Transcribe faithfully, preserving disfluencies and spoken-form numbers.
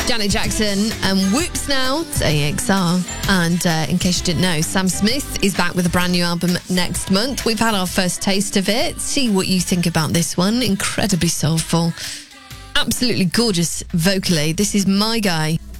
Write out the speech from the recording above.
Janet Jackson and Whoops now to A X R. And uh, in case you didn't know, Sam Smith is back with a brand new album next month. We've had our first taste of it. See what you think about this one. Incredibly soulful. Absolutely gorgeous vocally. This is My Guy.